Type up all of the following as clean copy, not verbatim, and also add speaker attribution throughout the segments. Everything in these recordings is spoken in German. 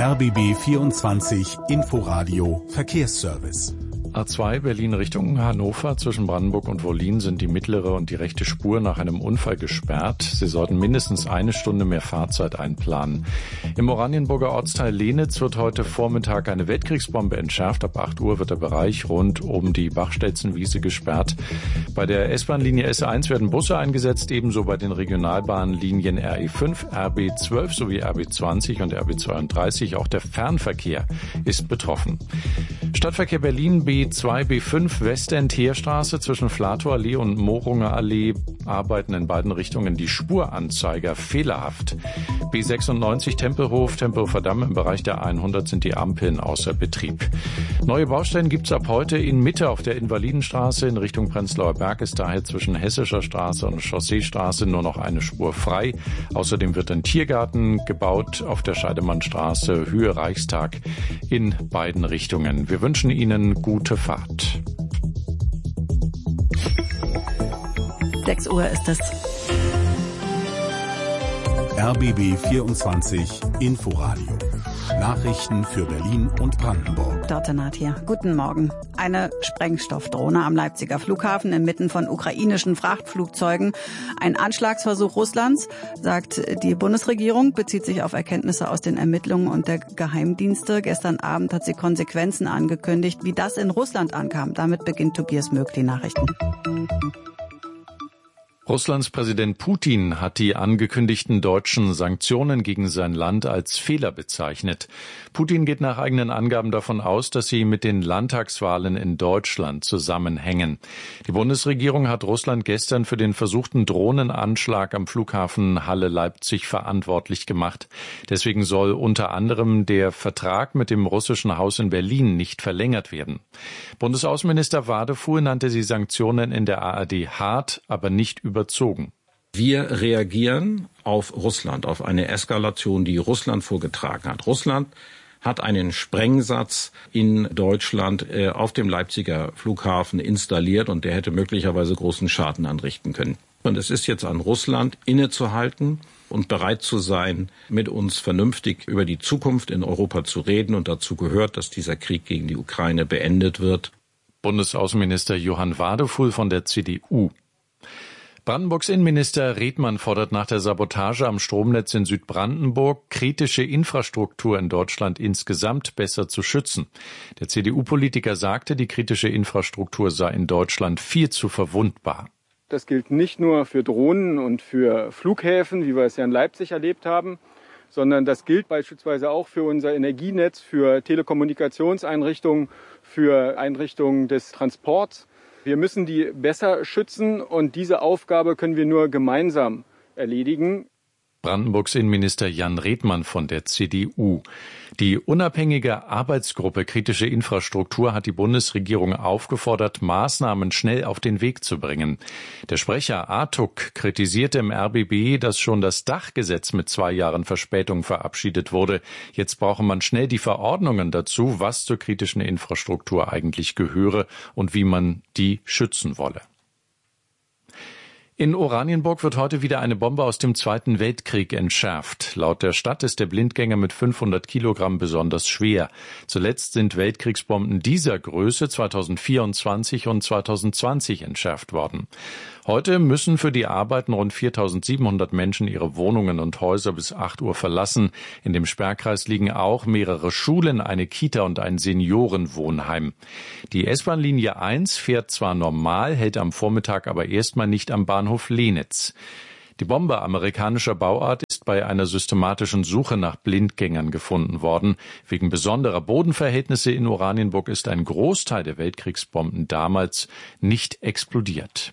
Speaker 1: RBB 24 Inforadio Verkehrsservice.
Speaker 2: A2 Berlin Richtung Hannover zwischen Brandenburg und Wollin sind die mittlere und die rechte Spur nach einem Unfall gesperrt. Sie sollten mindestens eine Stunde mehr Fahrzeit einplanen. Im Oranienburger Ortsteil Lenitz wird heute Vormittag eine Weltkriegsbombe entschärft. Ab 8 Uhr wird der Bereich rund um die Bachstelzenwiese gesperrt. Bei der S-Bahn-Linie S1 werden Busse eingesetzt, ebenso bei den Regionalbahnlinien RE5, RB12 sowie RB20 und RB32. Auch der Fernverkehr ist betroffen. Stadtverkehr Berlin B2, B5 Westend-Heerstraße zwischen Flatow-Allee und Mohrunger Allee arbeiten in beiden Richtungen die Spuranzeiger fehlerhaft. B96 Tempelhof Damm im Bereich der 100 sind die Ampeln außer Betrieb. Neue Baustellen gibt es ab heute in Mitte auf der Invalidenstraße. In Richtung Prenzlauer Berg ist daher zwischen Hessischer Straße und Chausseestraße nur noch eine Spur frei. Außerdem wird ein Tiergarten gebaut auf der Scheidemannstraße Höhe Reichstag in beiden Richtungen. Wir wünschen Ihnen gute Fahrt.
Speaker 3: 6 Uhr ist es.
Speaker 1: RBB 24 Inforadio. Nachrichten für Berlin und Brandenburg.
Speaker 3: Dr. Naht hier. Guten Morgen. Eine Sprengstoffdrohne am Leipziger Flughafen inmitten von ukrainischen Frachtflugzeugen. Ein Anschlagsversuch Russlands, sagt die Bundesregierung, bezieht sich auf Erkenntnisse aus den Ermittlungen und der Geheimdienste. Gestern Abend hat sie Konsequenzen angekündigt, wie das in Russland ankam. Damit beginnt Tobias Möck die Nachrichten.
Speaker 2: Russlands Präsident Putin hat die angekündigten deutschen Sanktionen gegen sein Land als Fehler bezeichnet. Putin geht nach eigenen Angaben davon aus, dass sie mit den Landtagswahlen in Deutschland zusammenhängen. Die Bundesregierung hat Russland gestern für den versuchten Drohnenanschlag am Flughafen Halle-Leipzig verantwortlich gemacht. Deswegen soll unter anderem der Vertrag mit dem russischen Haus in Berlin nicht verlängert werden. Bundesaußenminister Wadefuhl nannte die Sanktionen in der ARD hart, aber nicht überzogen.
Speaker 4: Wir reagieren auf Russland, auf eine Eskalation, die Russland vorgetragen hat. Russland hat einen Sprengsatz in Deutschland auf dem Leipziger Flughafen installiert und der hätte möglicherweise großen Schaden anrichten können. Und es ist jetzt an Russland, innezuhalten und bereit zu sein, mit uns vernünftig über die Zukunft in Europa zu reden. Und dazu gehört, dass dieser Krieg gegen die Ukraine beendet wird.
Speaker 2: Bundesaußenminister Johann Wadefuhl von der CDU. Brandenburgs Innenminister Redmann fordert nach der Sabotage am Stromnetz in Südbrandenburg, kritische Infrastruktur in Deutschland insgesamt besser zu schützen. Der CDU-Politiker sagte, die kritische Infrastruktur sei in Deutschland viel zu verwundbar.
Speaker 5: Das gilt nicht nur für Drohnen und für Flughäfen, wie wir es ja in Leipzig erlebt haben, sondern das gilt beispielsweise auch für unser Energienetz, für Telekommunikationseinrichtungen, für Einrichtungen des Transports. Wir müssen die besser schützen und diese Aufgabe können wir nur gemeinsam erledigen.
Speaker 2: Brandenburgs Innenminister Jan Redmann von der CDU. Die unabhängige Arbeitsgruppe Kritische Infrastruktur hat die Bundesregierung aufgefordert, Maßnahmen schnell auf den Weg zu bringen. Der Sprecher Artuk kritisierte im RBB, dass schon das Dachgesetz mit 2 Jahren Verspätung verabschiedet wurde. Jetzt brauche man schnell die Verordnungen dazu, was zur kritischen Infrastruktur eigentlich gehöre und wie man die schützen wolle. In Oranienburg wird heute wieder eine Bombe aus dem Zweiten Weltkrieg entschärft. Laut der Stadt ist der Blindgänger mit 500 Kilogramm besonders schwer. Zuletzt sind Weltkriegsbomben dieser Größe 2024 und 2020 entschärft worden. Heute müssen für die Arbeiten rund 4.700 Menschen ihre Wohnungen und Häuser bis 8 Uhr verlassen. In dem Sperrkreis liegen auch mehrere Schulen, eine Kita und ein Seniorenwohnheim. Die S-Bahn-Linie 1 fährt zwar normal, hält am Vormittag aber erstmal nicht am Bahnhof Lenitz. Die Bombe amerikanischer Bauart ist bei einer systematischen Suche nach Blindgängern gefunden worden. Wegen besonderer Bodenverhältnisse in Oranienburg ist ein Großteil der Weltkriegsbomben damals nicht explodiert.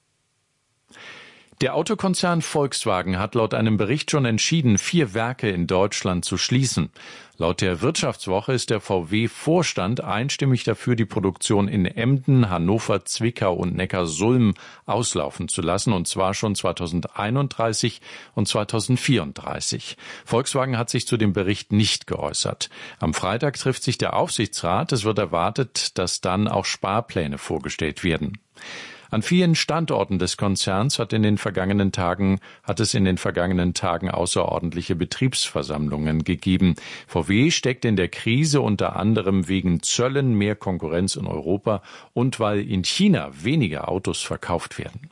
Speaker 2: Der Autokonzern Volkswagen hat laut einem Bericht schon entschieden, 4 Werke in Deutschland zu schließen. Laut der Wirtschaftswoche ist der VW-Vorstand einstimmig dafür, die Produktion in Emden, Hannover, Zwickau und Neckarsulm auslaufen zu lassen, und zwar schon 2031 und 2034. Volkswagen hat sich zu dem Bericht nicht geäußert. Am Freitag trifft sich der Aufsichtsrat. Es wird erwartet, dass dann auch Sparpläne vorgestellt werden. An vielen Standorten des Konzerns hat es in den vergangenen Tagen außerordentliche Betriebsversammlungen gegeben. VW steckt in der Krise unter anderem wegen Zöllen, mehr Konkurrenz in Europa und weil in China weniger Autos verkauft werden.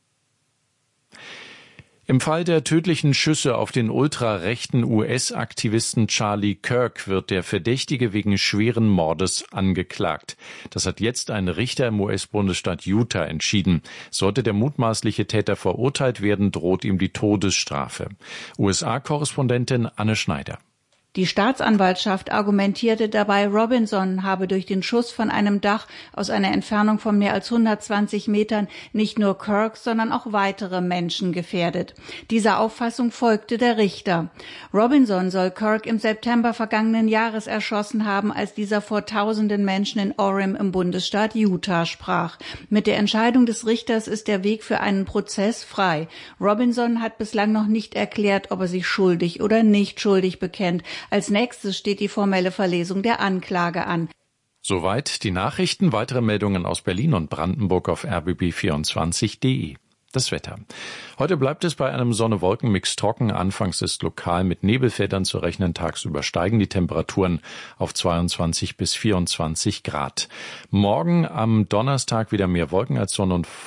Speaker 2: Im Fall der tödlichen Schüsse auf den ultrarechten US-Aktivisten Charlie Kirk wird der Verdächtige wegen schweren Mordes angeklagt. Das hat jetzt ein Richter im US-Bundesstaat Utah entschieden. Sollte der mutmaßliche Täter verurteilt werden, droht ihm die Todesstrafe. USA-Korrespondentin Anne Schneider.
Speaker 6: Die Staatsanwaltschaft argumentierte dabei, Robinson habe durch den Schuss von einem Dach aus einer Entfernung von mehr als 120 Metern nicht nur Kirk, sondern auch weitere Menschen gefährdet. Dieser Auffassung folgte der Richter. Robinson soll Kirk im September vergangenen Jahres erschossen haben, als dieser vor tausenden Menschen in Orem im Bundesstaat Utah sprach. Mit der Entscheidung des Richters ist der Weg für einen Prozess frei. Robinson hat bislang noch nicht erklärt, ob er sich schuldig oder nicht schuldig bekennt. Als nächstes steht die formelle Verlesung der Anklage an.
Speaker 2: Soweit die Nachrichten. Weitere Meldungen aus Berlin und Brandenburg auf rbb24.de. Das Wetter. Heute bleibt es bei einem Sonne-Wolken-Mix trocken. Anfangs ist lokal mit Nebelfeldern zu rechnen. Tagsüber steigen die Temperaturen auf 22 bis 24 Grad. Morgen am Donnerstag wieder mehr Wolken als Sonne und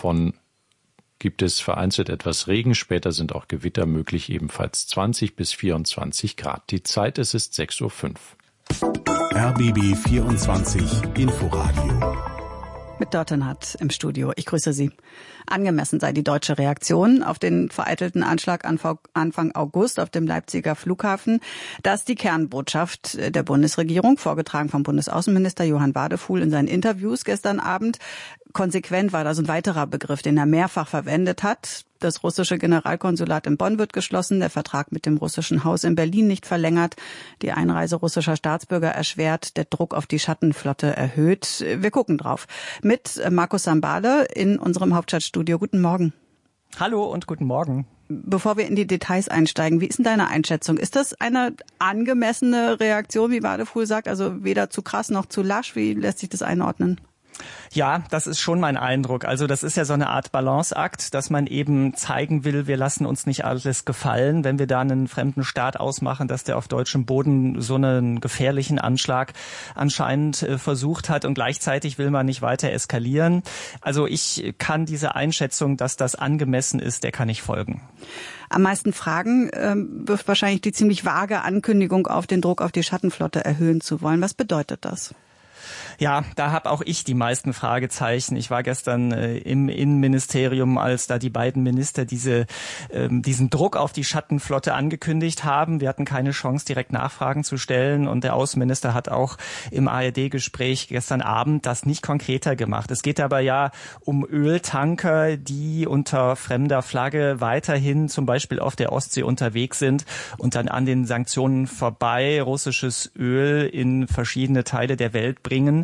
Speaker 2: gibt es vereinzelt etwas Regen. Später sind auch Gewitter möglich, ebenfalls 20 bis 24 Grad. Die Zeit, es ist 6:05 Uhr.
Speaker 1: RBB 24 Inforadio.
Speaker 3: Mit Dottenhardt im Studio. Ich grüße Sie. Angemessen sei die deutsche Reaktion auf den vereitelten Anschlag Anfang August auf dem Leipziger Flughafen. Das ist die Kernbotschaft der Bundesregierung, vorgetragen vom Bundesaußenminister Johann Wadefuhl in seinen Interviews gestern Abend. Konsequent war da so ein weiterer Begriff, den er mehrfach verwendet hat. Das russische Generalkonsulat in Bonn wird geschlossen, der Vertrag mit dem russischen Haus in Berlin nicht verlängert, die Einreise russischer Staatsbürger erschwert, der Druck auf die Schattenflotte erhöht. Wir gucken drauf. Mit Markus Sambale in unserem Hauptstadtstudio. Guten Morgen.
Speaker 7: Hallo und guten Morgen.
Speaker 3: Bevor wir in die Details einsteigen, wie ist denn deine Einschätzung? Ist das eine angemessene Reaktion, wie Wadefuhl sagt, also weder zu krass noch zu lasch? Wie lässt sich das einordnen?
Speaker 7: Ja, das ist schon mein Eindruck. Also das ist ja so eine Art Balanceakt, dass man eben zeigen will, wir lassen uns nicht alles gefallen, wenn wir da einen fremden Staat ausmachen, dass der auf deutschem Boden so einen gefährlichen Anschlag anscheinend versucht hat und gleichzeitig will man nicht weiter eskalieren. Also ich kann diese Einschätzung, dass das angemessen ist, der kann ich folgen.
Speaker 3: Am meisten Fragen wirft wahrscheinlich die ziemlich vage Ankündigung auf, den Druck auf die Schattenflotte erhöhen zu wollen. Was bedeutet das?
Speaker 7: Ja, da habe auch ich die meisten Fragezeichen. Ich war gestern im Innenministerium, als da die beiden Minister diesen Druck auf die Schattenflotte angekündigt haben. Wir hatten keine Chance, direkt Nachfragen zu stellen. Und der Außenminister hat auch im ARD-Gespräch gestern Abend das nicht konkreter gemacht. Es geht aber ja um Öltanker, die unter fremder Flagge weiterhin zum Beispiel auf der Ostsee unterwegs sind und dann an den Sanktionen vorbei russisches Öl in verschiedene Teile der Welt bringen.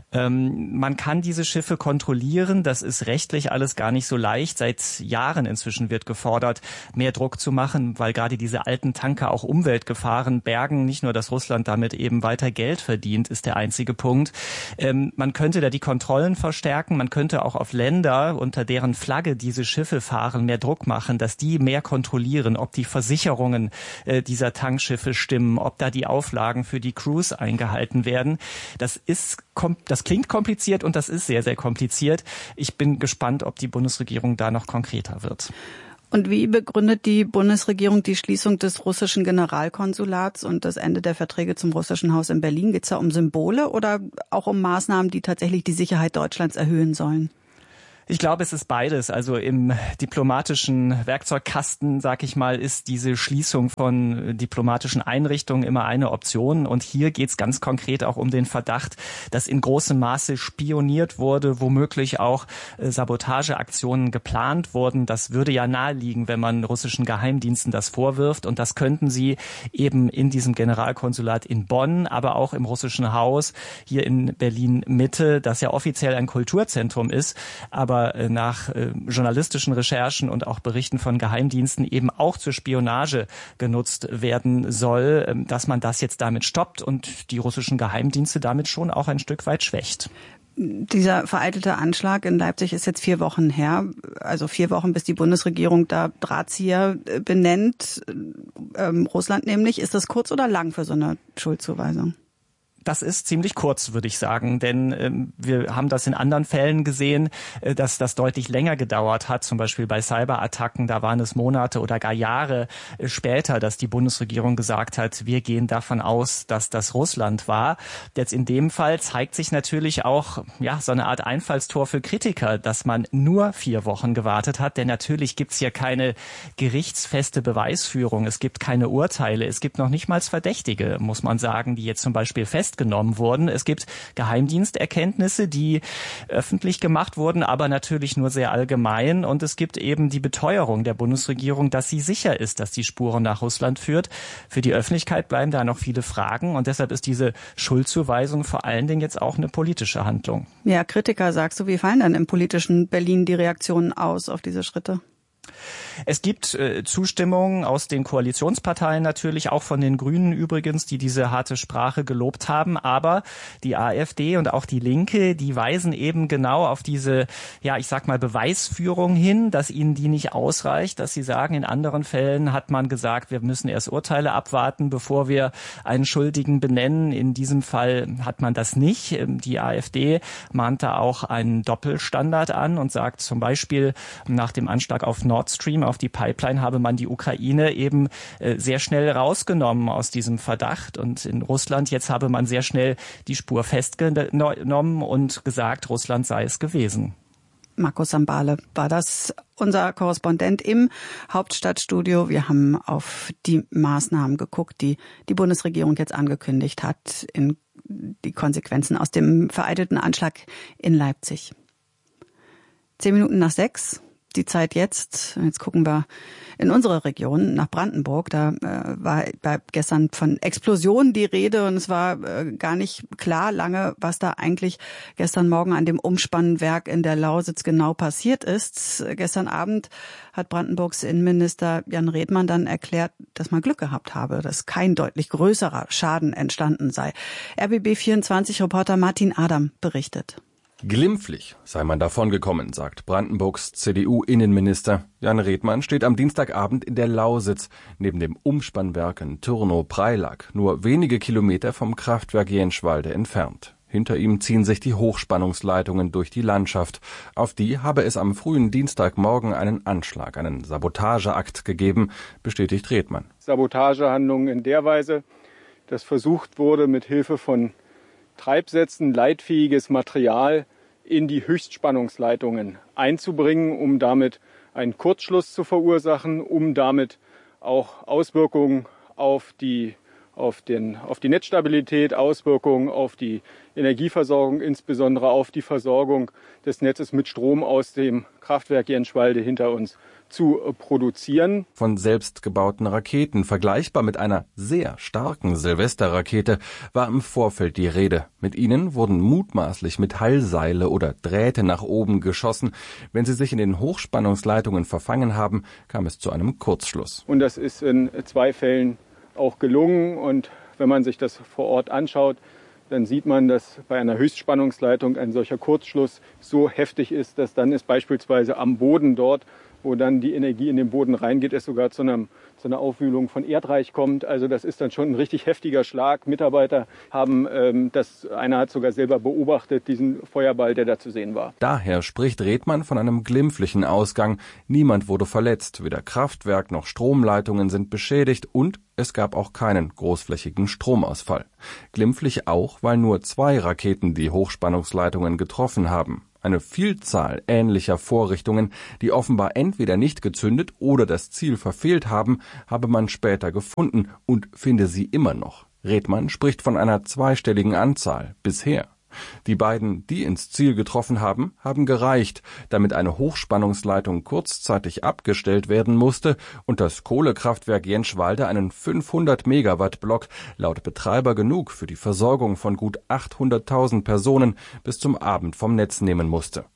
Speaker 7: Man kann diese Schiffe kontrollieren. Das ist rechtlich alles gar nicht so leicht. Seit Jahren inzwischen wird gefordert, mehr Druck zu machen, weil gerade diese alten Tanker auch Umweltgefahren bergen. Nicht nur, dass Russland damit eben weiter Geld verdient, ist der einzige Punkt. Man könnte da die Kontrollen verstärken. Man könnte auch auf Länder, unter deren Flagge diese Schiffe fahren, mehr Druck machen, dass die mehr kontrollieren, ob die Versicherungen dieser Tankschiffe stimmen, ob da die Auflagen für die Crews eingehalten werden. Das klingt kompliziert und das ist sehr, sehr kompliziert. Ich bin gespannt, ob die Bundesregierung da noch konkreter wird.
Speaker 3: Und wie begründet die Bundesregierung die Schließung des russischen Generalkonsulats und das Ende der Verträge zum russischen Haus in Berlin? Geht es da um Symbole oder auch um Maßnahmen, die tatsächlich die Sicherheit Deutschlands erhöhen sollen?
Speaker 7: Ich glaube, es ist beides. Also im diplomatischen Werkzeugkasten, sag ich mal, ist diese Schließung von diplomatischen Einrichtungen immer eine Option. Und hier geht es ganz konkret auch um den Verdacht, dass in großem Maße spioniert wurde, womöglich auch Sabotageaktionen geplant wurden. Das würde ja naheliegen, wenn man russischen Geheimdiensten das vorwirft. Und das könnten sie eben in diesem Generalkonsulat in Bonn, aber auch im russischen Haus hier in Berlin-Mitte, das ja offiziell ein Kulturzentrum ist, aber nach journalistischen Recherchen und auch Berichten von Geheimdiensten eben auch zur Spionage genutzt werden soll, dass man das jetzt damit stoppt und die russischen Geheimdienste damit schon auch ein Stück weit schwächt.
Speaker 3: Dieser vereitelte Anschlag in Leipzig ist jetzt 4 Wochen her, also 4 Wochen, bis die Bundesregierung da Drahtzieher benennt, Russland nämlich. Ist das kurz oder lang für so eine Schuldzuweisung?
Speaker 7: Das ist ziemlich kurz, würde ich sagen, denn wir haben das in anderen Fällen gesehen, dass das deutlich länger gedauert hat. Zum Beispiel bei Cyberattacken, da waren es Monate oder gar Jahre später, dass die Bundesregierung gesagt hat, wir gehen davon aus, dass das Russland war. Jetzt in dem Fall zeigt sich natürlich auch so eine Art Einfallstor für Kritiker, dass man nur 4 Wochen gewartet hat, denn natürlich gibt's hier keine gerichtsfeste Beweisführung, es gibt keine Urteile, es gibt noch nicht mal Verdächtige, muss man sagen, die jetzt zum Beispiel festgenommen wurden. Es gibt Geheimdiensterkenntnisse, die öffentlich gemacht wurden, aber natürlich nur sehr allgemein. Und es gibt eben die Beteuerung der Bundesregierung, dass sie sicher ist, dass die Spuren nach Russland führt. Für die Öffentlichkeit bleiben da noch viele Fragen. Und deshalb ist diese Schuldzuweisung vor allen Dingen jetzt auch eine politische Handlung.
Speaker 3: Ja, Kritiker, sagst du, wie fallen dann im politischen Berlin die Reaktionen aus auf diese Schritte?
Speaker 7: Es gibt Zustimmung aus den Koalitionsparteien natürlich, auch von den Grünen übrigens, die diese harte Sprache gelobt haben. Aber die AfD und auch die Linke, die weisen eben genau auf diese, Beweisführung hin, dass ihnen die nicht ausreicht, dass sie sagen, in anderen Fällen hat man gesagt, wir müssen erst Urteile abwarten, bevor wir einen Schuldigen benennen. In diesem Fall hat man das nicht. Die AfD mahnt da auch einen Doppelstandard an und sagt zum Beispiel nach dem Anschlag auf Nord Stream, auf die Pipeline, habe man die Ukraine eben sehr schnell rausgenommen aus diesem Verdacht. Und in Russland jetzt habe man sehr schnell die Spur festgenommen und gesagt, Russland sei es gewesen.
Speaker 3: Markus Sambale war das, unser Korrespondent im Hauptstadtstudio. Wir haben auf die Maßnahmen geguckt, die die Bundesregierung jetzt angekündigt hat, in die Konsequenzen aus dem vereitelten Anschlag in Leipzig. 6:10. Die Zeit jetzt. Jetzt gucken wir in unsere Region, nach Brandenburg. Da war gestern von Explosionen die Rede und es war gar nicht klar lange, was da eigentlich gestern Morgen an dem Umspannwerk in der Lausitz genau passiert ist. Gestern Abend hat Brandenburgs Innenminister Jan Redmann dann erklärt, dass man Glück gehabt habe, dass kein deutlich größerer Schaden entstanden sei. RBB24-Reporter Martin Adam berichtet.
Speaker 8: Glimpflich sei man davongekommen, sagt Brandenburgs CDU-Innenminister. Jan Redmann steht am Dienstagabend in der Lausitz, neben dem Umspannwerk in Türnow-Preilack, nur wenige Kilometer vom Kraftwerk Jenschwalde entfernt. Hinter ihm ziehen sich die Hochspannungsleitungen durch die Landschaft. Auf die habe es am frühen Dienstagmorgen einen Anschlag, einen Sabotageakt gegeben, bestätigt Redmann.
Speaker 5: Sabotagehandlungen in der Weise, dass versucht wurde, mit Hilfe von Treibsätzen leitfähiges Material in die Höchstspannungsleitungen einzubringen, um damit einen Kurzschluss zu verursachen, um damit auch Auswirkungen auf die Netzstabilität, Auswirkungen auf die Energieversorgung, insbesondere auf die Versorgung des Netzes mit Strom aus dem Kraftwerk Jenschwalde hinter uns zu produzieren.
Speaker 8: Von selbstgebauten Raketen, vergleichbar mit einer sehr starken Silvesterrakete, war im Vorfeld die Rede. Mit ihnen wurden mutmaßlich Metallseile oder Drähte nach oben geschossen. Wenn sie sich in den Hochspannungsleitungen verfangen haben, kam es zu einem Kurzschluss.
Speaker 5: Und das ist in 2 Fällen auch gelungen. Und wenn man sich das vor Ort anschaut, dann sieht man, dass bei einer Höchstspannungsleitung ein solcher Kurzschluss so heftig ist, dass dann es beispielsweise am Boden dort, wo dann die Energie in den Boden reingeht, es sogar zu einer Aufwühlung von Erdreich kommt. Also das ist dann schon ein richtig heftiger Schlag. Mitarbeiter haben einer hat sogar selber beobachtet, diesen Feuerball, der da zu sehen war.
Speaker 8: Daher spricht Redmann von einem glimpflichen Ausgang. Niemand wurde verletzt, weder Kraftwerk noch Stromleitungen sind beschädigt und es gab auch keinen großflächigen Stromausfall. Glimpflich auch, weil nur 2 Raketen die Hochspannungsleitungen getroffen haben. Eine Vielzahl ähnlicher Vorrichtungen, die offenbar entweder nicht gezündet oder das Ziel verfehlt haben, habe man später gefunden und finde sie immer noch. Redmann spricht von einer 2-stelligen Anzahl bisher. Die beiden, die ins Ziel getroffen haben, haben gereicht, damit eine Hochspannungsleitung kurzzeitig abgestellt werden musste und das Kohlekraftwerk Jenschwalde einen 500-Megawatt-Block laut Betreiber genug für die Versorgung von gut 800.000 Personen bis zum Abend vom Netz nehmen musste.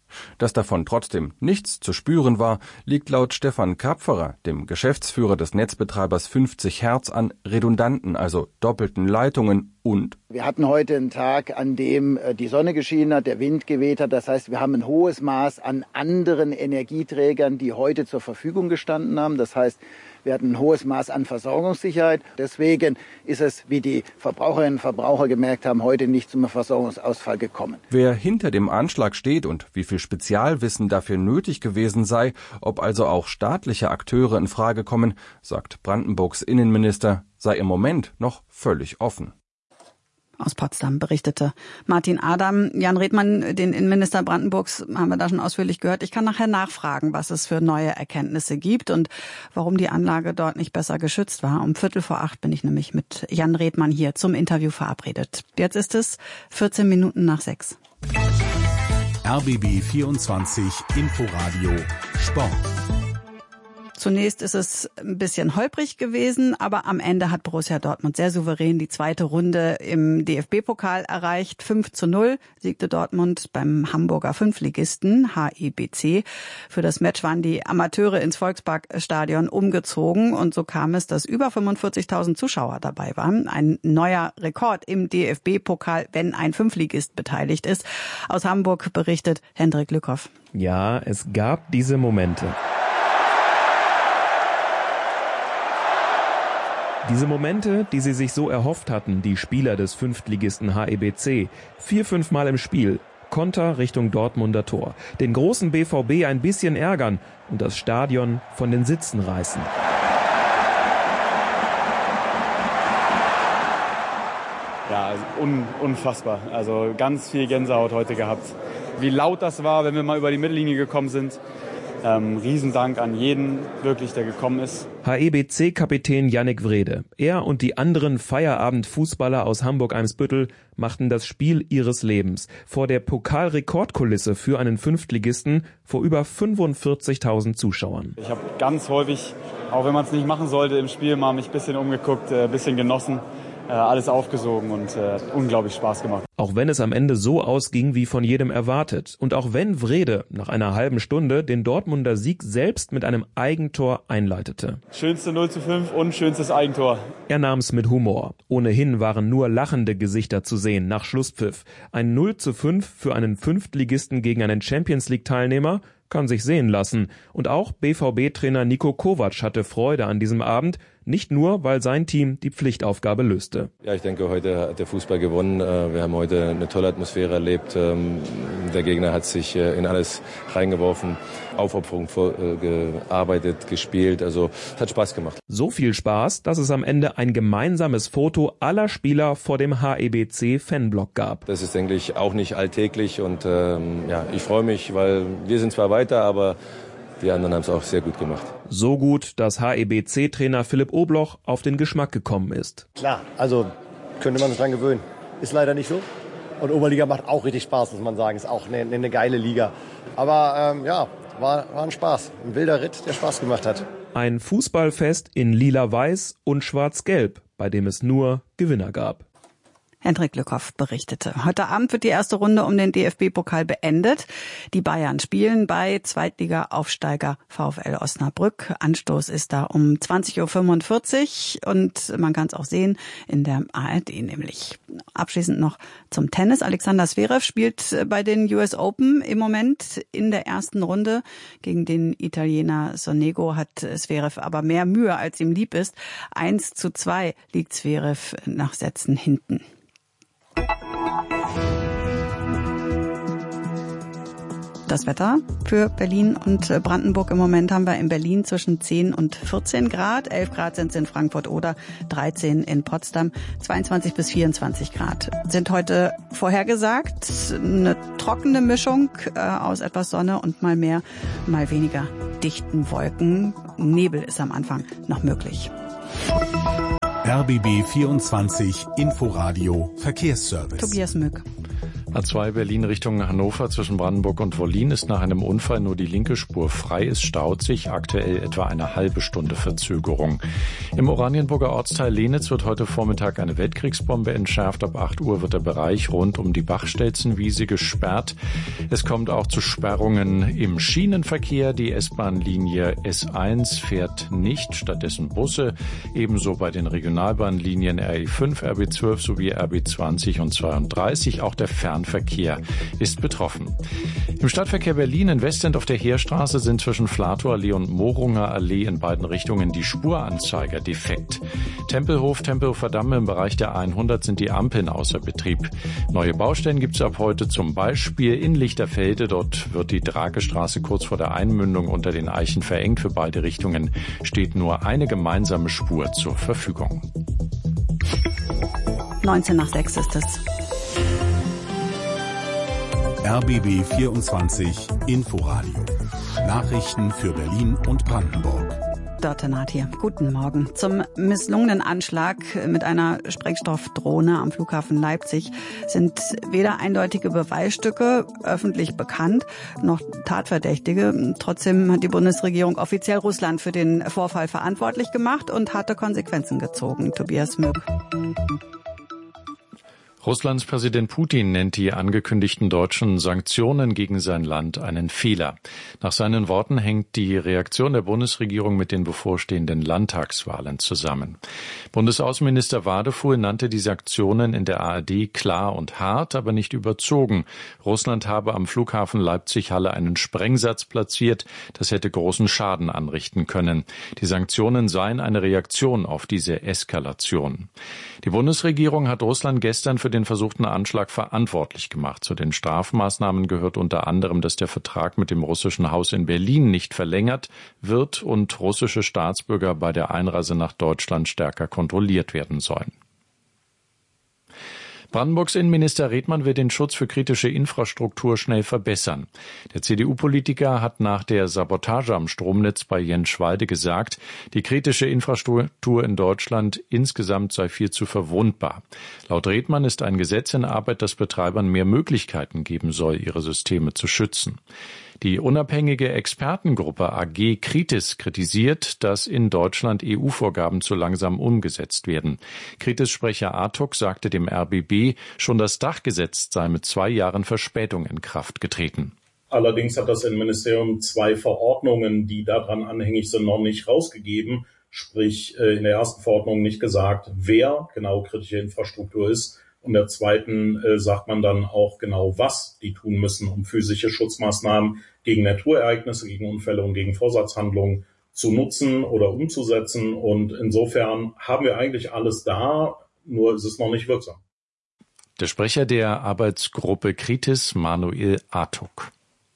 Speaker 8: Dass davon trotzdem nichts zu spüren war, liegt laut Stefan Kapferer, dem Geschäftsführer des Netzbetreibers 50 Hertz, an redundanten, also doppelten Leitungen und
Speaker 9: wir hatten heute einen Tag, an dem die Sonne geschienen hat, der Wind geweht hat. Das heißt, wir haben ein hohes Maß an anderen Energieträgern, die heute zur Verfügung gestanden haben. Das heißt, wir hatten ein hohes Maß an Versorgungssicherheit. Deswegen ist es, wie die Verbraucherinnen und Verbraucher gemerkt haben, heute nicht zum Versorgungsausfall gekommen.
Speaker 8: Wer hinter dem Anschlag steht und wie viel Spezialwissen dafür nötig gewesen sei, ob also auch staatliche Akteure in Frage kommen, sagt Brandenburgs Innenminister, sei im Moment noch völlig offen.
Speaker 3: Aus Potsdam berichtete Martin Adam. Jan Redmann, den Innenminister Brandenburgs, haben wir da schon ausführlich gehört. Ich kann nachher nachfragen, was es für neue Erkenntnisse gibt und warum die Anlage dort nicht besser geschützt war. Um 7:45 bin ich nämlich mit Jan Redmann hier zum Interview verabredet. Jetzt ist es 14 Minuten nach 6.
Speaker 1: RBB 24 Inforadio Sport.
Speaker 3: Zunächst ist es ein bisschen holprig gewesen, aber am Ende hat Borussia Dortmund sehr souverän die zweite Runde im DFB-Pokal erreicht. 5:0 siegte Dortmund beim Hamburger Fünftligisten HEBC. Für das Match waren die Amateure ins Volksparkstadion umgezogen und so kam es, dass über 45.000 Zuschauer dabei waren. Ein neuer Rekord im DFB-Pokal, wenn ein Fünftligist beteiligt ist. Aus Hamburg berichtet Hendrik Lückhoff.
Speaker 10: Ja, es gab diese Momente. Diese Momente, die sie sich so erhofft hatten, die Spieler des Fünftligisten HEBC, 4-5 Mal im Spiel, Konter Richtung Dortmunder Tor, den großen BVB ein bisschen ärgern und das Stadion von den Sitzen reißen.
Speaker 5: Ja, also unfassbar. Also ganz viel Gänsehaut heute gehabt. Wie laut das war, wenn wir mal über die Mittellinie gekommen sind. Riesendank an jeden, wirklich, der gekommen ist.
Speaker 10: HEBC-Kapitän Yannick Wrede. Er und die anderen Feierabend-Fußballer aus Hamburg-Eimsbüttel machten das Spiel ihres Lebens. Vor der Pokalrekordkulisse für einen Fünftligisten vor über 45.000 Zuschauern.
Speaker 5: Ich habe ganz häufig, auch wenn man es nicht machen sollte, im Spiel mal mich ein bisschen umgeguckt, ein bisschen genossen. Alles aufgesogen und unglaublich Spaß gemacht.
Speaker 10: Auch wenn es am Ende so ausging, wie von jedem erwartet. Und auch wenn Wrede nach einer halben Stunde den Dortmunder Sieg selbst mit einem Eigentor einleitete.
Speaker 5: Schönste 0:5 und schönstes Eigentor.
Speaker 10: Er nahm's mit Humor. Ohnehin waren nur lachende Gesichter zu sehen nach Schlusspfiff. Ein 0:5 für einen Fünftligisten gegen einen Champions-League-Teilnehmer kann sich sehen lassen. Und auch BVB-Trainer Niko Kovac hatte Freude an diesem Abend, nicht nur, weil sein Team die Pflichtaufgabe löste.
Speaker 11: Ja, ich denke, heute hat der Fußball gewonnen. Wir haben heute eine tolle Atmosphäre erlebt. Der Gegner hat sich in alles reingeworfen, Aufopferung gearbeitet, gespielt. Also es hat Spaß gemacht.
Speaker 10: So viel Spaß, dass es am Ende ein gemeinsames Foto aller Spieler vor dem HEBC-Fanblock gab.
Speaker 11: Das ist, denke ich, auch nicht alltäglich. Und ja, ich freue mich, weil wir sind zwar weiter, aber die anderen haben es auch sehr gut gemacht.
Speaker 10: So gut, dass HEBC-Trainer Philipp Obloch auf den Geschmack gekommen ist.
Speaker 12: Klar, also könnte man sich dran gewöhnen. Ist leider nicht so. Und Oberliga macht auch richtig Spaß, muss man sagen. Ist auch eine geile Liga. Aber ja, war ein Spaß. Ein wilder Ritt, der Spaß gemacht hat.
Speaker 10: Ein Fußballfest in lila-weiß und schwarz-gelb, bei dem es nur Gewinner gab.
Speaker 3: Hendrik Lückhoff berichtete. Heute Abend wird die erste Runde um den DFB-Pokal beendet. Die Bayern spielen bei Zweitliga-Aufsteiger VfL Osnabrück. Anstoß ist da um 20:45 Uhr und man kann es auch sehen in der ARD nämlich. Abschließend noch zum Tennis. Alexander Zverev spielt bei den US Open im Moment in der ersten Runde. Gegen den Italiener Sonego hat Zverev aber mehr Mühe, als ihm lieb ist. 1:2 liegt Zverev nach Sätzen hinten. Das Wetter für Berlin und Brandenburg. Im Moment haben wir in Berlin zwischen 10 und 14 Grad. 11 Grad sind es in Frankfurt oder 13 in Potsdam. 22 bis 24 Grad sind heute vorhergesagt. Eine trockene Mischung aus etwas Sonne und mal mehr, mal weniger dichten Wolken. Nebel ist am Anfang noch möglich.
Speaker 1: RBB 24 Inforadio Verkehrsservice.
Speaker 3: Tobias Mück.
Speaker 2: A2 Berlin Richtung Hannover zwischen Brandenburg und Wollin ist nach einem Unfall nur die linke Spur frei. Es staut sich, aktuell etwa eine halbe Stunde Verzögerung. Im Oranienburger Ortsteil Lenitz wird heute Vormittag eine Weltkriegsbombe entschärft. Ab 8 Uhr wird der Bereich rund um die Bachstelzenwiese gesperrt. Es kommt auch zu Sperrungen im Schienenverkehr. Die S-Bahn-Linie S1 fährt nicht, stattdessen Busse. Ebenso bei den Regionalbahnlinien RE5, RB12 sowie RB20 und 32. Auch der Fernverkehr ist betroffen. Im Stadtverkehr Berlin in Westend auf der Heerstraße sind zwischen Flatow-Allee und Morunger Allee in beiden Richtungen die Spuranzeiger defekt. Tempelhof, Tempelhofer Damm im Bereich der 100 sind die Ampeln außer Betrieb. Neue Baustellen gibt es ab heute zum Beispiel in Lichterfelde. Dort wird die Drakestraße kurz vor der Einmündung unter den Eichen verengt. Für beide Richtungen steht nur eine gemeinsame Spur zur Verfügung.
Speaker 3: 6:19 ist es.
Speaker 1: RBB 24 Inforadio. Nachrichten für Berlin und Brandenburg.
Speaker 3: Dörte-Naht hier. Guten Morgen. Zum misslungenen Anschlag mit einer Sprengstoffdrohne am Flughafen Leipzig sind weder eindeutige Beweisstücke öffentlich bekannt, noch Tatverdächtige. Trotzdem hat die Bundesregierung offiziell Russland für den Vorfall verantwortlich gemacht und harte Konsequenzen gezogen. Tobias Mück.
Speaker 2: Russlands Präsident Putin nennt die angekündigten deutschen Sanktionen gegen sein Land einen Fehler. Nach seinen Worten hängt die Reaktion der Bundesregierung mit den bevorstehenden Landtagswahlen zusammen. Bundesaußenminister Wadefuhl nannte die Sanktionen in der ARD klar und hart, aber nicht überzogen. Russland habe am Flughafen Leipzig-Halle einen Sprengsatz platziert, das hätte großen Schaden anrichten können. Die Sanktionen seien eine Reaktion auf diese Eskalation. Die Bundesregierung hat Russland gestern für den versuchten Anschlag verantwortlich gemacht. Zu den Strafmaßnahmen gehört unter anderem, dass der Vertrag mit dem russischen Haus in Berlin nicht verlängert wird und russische Staatsbürger bei der Einreise nach Deutschland stärker kontrolliert werden sollen. Brandenburgs Innenminister Redmann will den Schutz für kritische Infrastruktur schnell verbessern. Der CDU-Politiker hat nach der Sabotage am Stromnetz bei Jenschwalde gesagt, die kritische Infrastruktur in Deutschland insgesamt sei viel zu verwundbar. Laut Redmann ist ein Gesetz in Arbeit, das Betreibern mehr Möglichkeiten geben soll, ihre Systeme zu schützen. Die unabhängige Expertengruppe AG Kritis kritisiert, dass in Deutschland EU-Vorgaben zu langsam umgesetzt werden. Kritis-Sprecher Artuk sagte dem RBB, schon das Dachgesetz sei mit 2 Jahren Verspätung in Kraft getreten.
Speaker 13: Allerdings hat das Innenministerium 2 Verordnungen, die daran anhängig sind, noch nicht rausgegeben. Sprich, in der ersten Verordnung nicht gesagt, wer genau kritische Infrastruktur ist. Und der zweiten sagt man dann auch genau, was die tun müssen, um physische Schutzmaßnahmen gegen Naturereignisse, gegen Unfälle und gegen Vorsatzhandlungen zu nutzen oder umzusetzen. Und insofern haben wir eigentlich alles da, nur ist es noch nicht wirksam.
Speaker 2: Der Sprecher der Arbeitsgruppe Kritis, Manuel Artuk.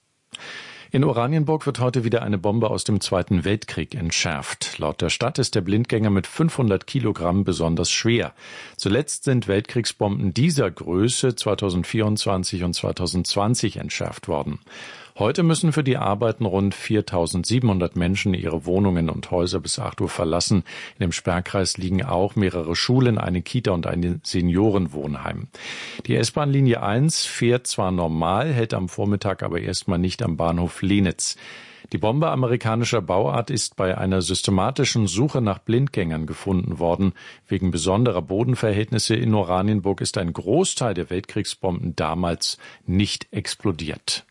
Speaker 2: In Oranienburg wird heute wieder eine Bombe aus dem Zweiten Weltkrieg entschärft. Laut der Stadt ist der Blindgänger mit 500 Kilogramm besonders schwer. Zuletzt sind Weltkriegsbomben dieser Größe 2024 und 2020 entschärft worden. Heute müssen für die Arbeiten rund 4.700 Menschen ihre Wohnungen und Häuser bis 8 Uhr verlassen. In dem Sperrkreis liegen auch mehrere Schulen, eine Kita und ein Seniorenwohnheim. Die S-Bahn-Linie 1 fährt zwar normal, hält am Vormittag aber erstmal nicht am Bahnhof Lenitz. Die Bombe amerikanischer Bauart ist bei einer systematischen Suche nach Blindgängern gefunden worden. Wegen besonderer Bodenverhältnisse in Oranienburg ist ein Großteil der Weltkriegsbomben damals nicht explodiert.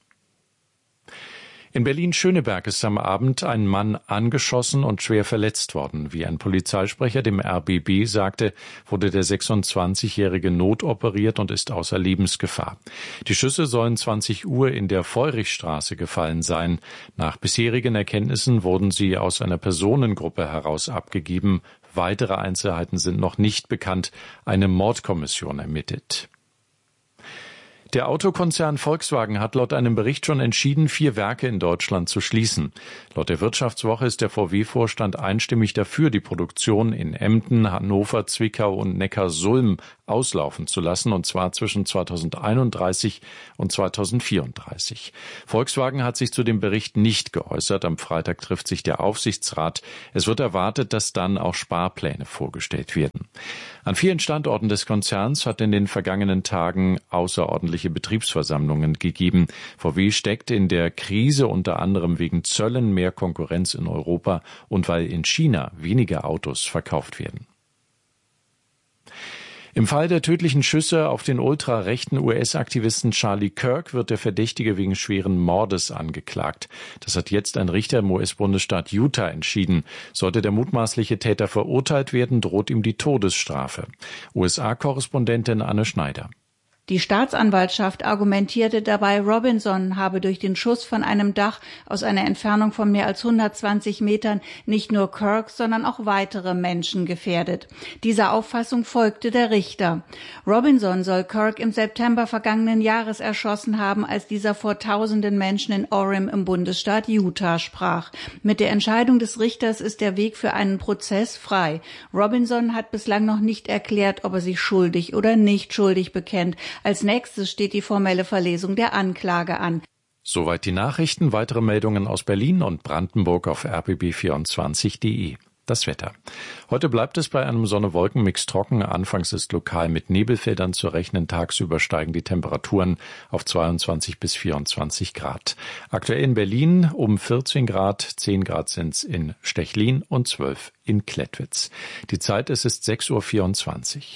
Speaker 2: In Berlin-Schöneberg ist am Abend ein Mann angeschossen und schwer verletzt worden. Wie ein Polizeisprecher dem RBB sagte, wurde der 26-Jährige notoperiert und ist außer Lebensgefahr. Die Schüsse sollen 20 Uhr in der Feurichstraße gefallen sein. Nach bisherigen Erkenntnissen wurden sie aus einer Personengruppe heraus abgegeben. Weitere Einzelheiten sind noch nicht bekannt. Eine Mordkommission ermittelt. Der Autokonzern Volkswagen hat laut einem Bericht schon entschieden, 4 Werke in Deutschland zu schließen. Laut der Wirtschaftswoche ist der VW-Vorstand einstimmig dafür, die Produktion in Emden, Hannover, Zwickau und Neckarsulm auslaufen zu lassen, und zwar zwischen 2031 und 2034. Volkswagen hat sich zu dem Bericht nicht geäußert. Am Freitag trifft sich der Aufsichtsrat. Es wird erwartet, dass dann auch Sparpläne vorgestellt werden. An vielen Standorten des Konzerns hat in den vergangenen Tagen außerordentliche Betriebsversammlungen gegeben. VW steckt in der Krise unter anderem wegen Zöllen, mehr Konkurrenz in Europa und weil in China weniger Autos verkauft werden. Im Fall der tödlichen Schüsse auf den ultrarechten US-Aktivisten Charlie Kirk wird der Verdächtige wegen schweren Mordes angeklagt. Das hat jetzt ein Richter im US-Bundesstaat Utah entschieden. Sollte der mutmaßliche Täter verurteilt werden, droht ihm die Todesstrafe. USA-Korrespondentin Anne Schneider.
Speaker 6: Die Staatsanwaltschaft argumentierte dabei, Robinson habe durch den Schuss von einem Dach aus einer Entfernung von mehr als 120 Metern nicht nur Kirk, sondern auch weitere Menschen gefährdet. Dieser Auffassung folgte der Richter. Robinson soll Kirk im September vergangenen Jahres erschossen haben, als dieser vor tausenden Menschen in Orem im Bundesstaat Utah sprach. Mit der Entscheidung des Richters ist der Weg für einen Prozess frei. Robinson hat bislang noch nicht erklärt, ob er sich schuldig oder nicht schuldig bekennt. Als nächstes steht die formelle Verlesung der Anklage an.
Speaker 2: Soweit die Nachrichten. Weitere Meldungen aus Berlin und Brandenburg auf rbb24.de. Das Wetter. Heute bleibt es bei einem Sonne-Wolken-Mix trocken. Anfangs ist lokal mit Nebelfeldern zu rechnen. Tagsüber steigen die Temperaturen auf 22 bis 24 Grad. Aktuell in Berlin um 14 Grad, 10 Grad sind's in Stechlin und 12 in Klettwitz. Die Zeit ist 6:24 Uhr.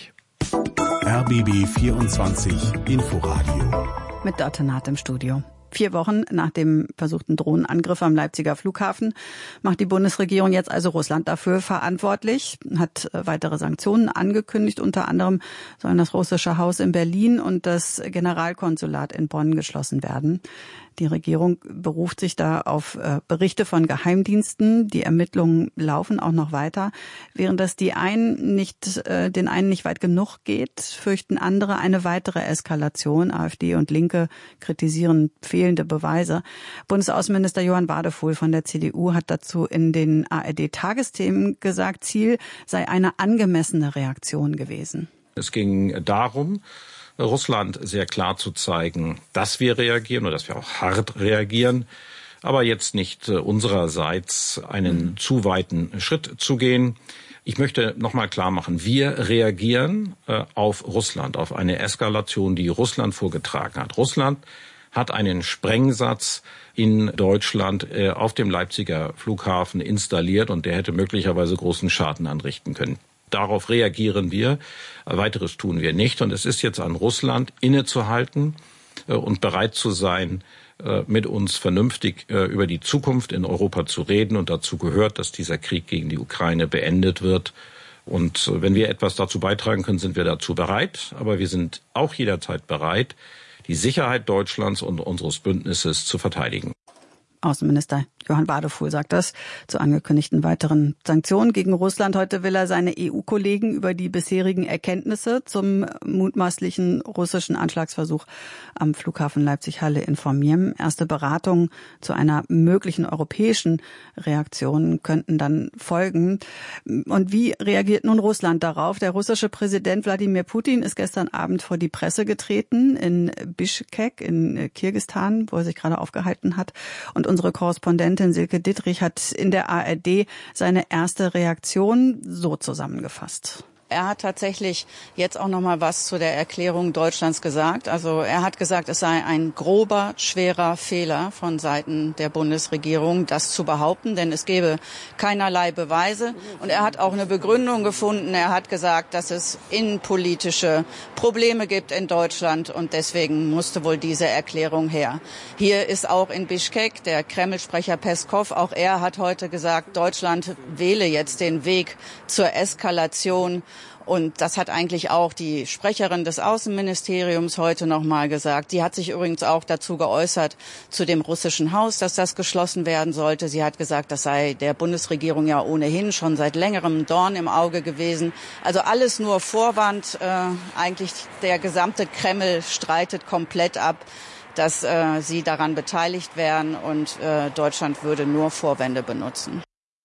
Speaker 1: RBB 24 Inforadio.
Speaker 3: Mit Dörte Naht im Studio. 4 Wochen nach dem versuchten Drohnenangriff am Leipziger Flughafen macht die Bundesregierung jetzt also Russland dafür verantwortlich, hat weitere Sanktionen angekündigt. Unter anderem sollen das russische Haus in Berlin und das Generalkonsulat in Bonn geschlossen werden. Die Regierung beruft sich da auf Berichte von Geheimdiensten. Die Ermittlungen laufen auch noch weiter. Während das den einen nicht weit genug geht, fürchten andere eine weitere Eskalation. AfD und Linke kritisieren fehlende Beweise. Bundesaußenminister Johann Wadefuhl von der CDU hat dazu in den ARD-Tagesthemen gesagt, Ziel sei eine angemessene Reaktion gewesen.
Speaker 4: Es ging darum, Russland sehr klar zu zeigen, dass wir reagieren oder dass wir auch hart reagieren, aber jetzt nicht unsererseits einen zu weiten Schritt zu gehen. Ich möchte nochmal klar machen, wir reagieren auf Russland, auf eine Eskalation, die Russland vorgetragen hat. Russland hat einen Sprengsatz in Deutschland auf dem Leipziger Flughafen installiert und der hätte möglicherweise großen Schaden anrichten können. Darauf reagieren wir. Weiteres tun wir nicht. Und es ist jetzt an Russland, innezuhalten und bereit zu sein, mit uns vernünftig über die Zukunft in Europa zu reden. Und dazu gehört, dass dieser Krieg gegen die Ukraine beendet wird. Und wenn wir etwas dazu beitragen können, sind wir dazu bereit. Aber wir sind auch jederzeit bereit, die Sicherheit Deutschlands und unseres Bündnisses zu verteidigen.
Speaker 3: Außenminister Johann Wadefuhl sagt das zu angekündigten weiteren Sanktionen gegen Russland. Heute will er seine EU-Kollegen über die bisherigen Erkenntnisse zum mutmaßlichen russischen Anschlagsversuch am Flughafen Leipzig-Halle informieren. Erste Beratungen zu einer möglichen europäischen Reaktion könnten dann folgen. Und wie reagiert nun Russland darauf? Der russische Präsident Wladimir Putin ist gestern Abend vor die Presse getreten in Bischkek in Kirgisistan, wo er sich gerade aufgehalten hat. Und unsere Korrespondentin Silke Dittrich hat in der ARD seine erste Reaktion so zusammengefasst.
Speaker 14: Er hat tatsächlich jetzt auch noch mal was zu der Erklärung Deutschlands gesagt. Also er hat gesagt, es sei ein grober, schwerer Fehler von Seiten der Bundesregierung, das zu behaupten, denn es gebe keinerlei Beweise. Und er hat auch eine Begründung gefunden. Er hat gesagt, dass es innenpolitische Probleme gibt in Deutschland und deswegen musste wohl diese Erklärung her. Hier ist auch in Bischkek der Kreml-Sprecher Peskov. Auch er hat heute gesagt, Deutschland wähle jetzt den Weg zur Eskalation. Und das hat eigentlich auch die Sprecherin des Außenministeriums heute noch mal gesagt. Die hat sich übrigens auch dazu geäußert, zu dem russischen Haus, dass das geschlossen werden sollte. Sie hat gesagt, das sei der Bundesregierung ja ohnehin schon seit längerem Dorn im Auge gewesen. Also alles nur Vorwand. Eigentlich der gesamte Kreml streitet komplett ab, dass sie daran beteiligt wären und Deutschland würde nur Vorwände benutzen.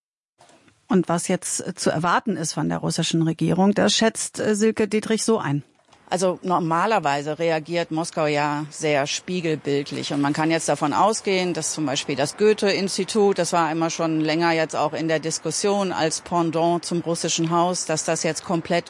Speaker 3: Und was jetzt zu erwarten ist von der russischen Regierung, das schätzt Silke Dittrich so ein.
Speaker 14: Also normalerweise reagiert Moskau ja sehr spiegelbildlich und man kann jetzt davon ausgehen, dass zum Beispiel das Goethe-Institut, das war immer schon länger jetzt auch in der Diskussion als Pendant zum russischen Haus, dass das jetzt komplett